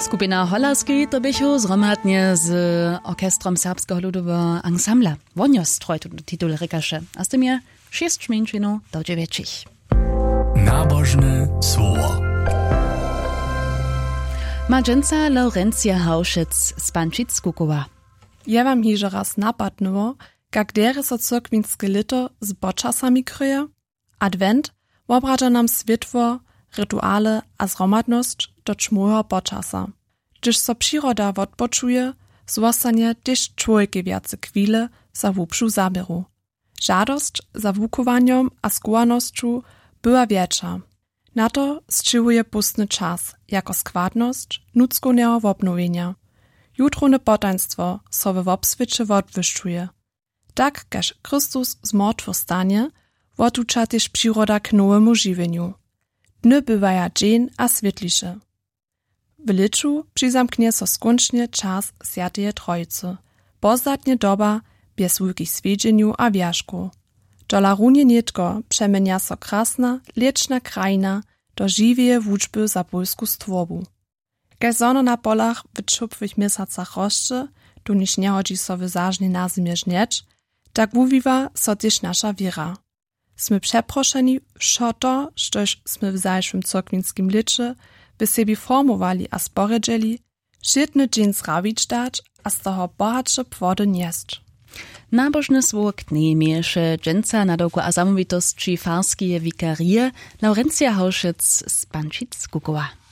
Skupina Holarski to bychu zhromadnie z orkestrom Serbskiego Ludowego Ensembla. Wonio strojtu titul rekaše. A z tym je 6 minut do 9. Nabożne słowo. Madżęca Laurencja Hauszyc z Pančic-Kukowa. Ja wam hiže raz napadnuło, jak dere so cyrkwinskie lito z boczasami kryje. Advent wobradza nam światło, rytuale a zhromadność do czmułego boczasa. Gdyż so przyroda odpoczuje, zostanie też człowiek więcej chwile za wupszu zabiru. Żadość za wukowaniem a skłonnością była większa. Na to zczyłuje pustny czas, jako składność nudzkonego obnowienia. Jutrone potaństwo so w obswiecie odwyższuje. Tak, każ Chrystus z mrtwych stanie, otucza też przyroda k nowemu żywieniu. Dny bywaja dzień a świetlisze. W liczu przyzamknie so skończnie czas Świętej Trojicy. Pozdatnie doba bez wielkich swiedzeniu a wierzchu. Do larunie nietko przemienia so krasna, leczna krajina do żywej wuczby za polsku stworbu. Kaj zono na polach w czupwych miesacach roszczy, tu niż nie chodzi so wyzażnie na zimie żnieć, tak mówiła so też nasza wiera. Smy przeproszeni wszo to, sztoż smy w zajszym cyrkwinskim liczy by sobie formowali a sporedzeli, szydny dzień zrawić dać, a z toho bohatsze płody nieść. Nabożne słowo knejmiesze dżęca na doku a zamówitości farskie wikarie Laurencja Hauszyc z Pančic-Kukowa.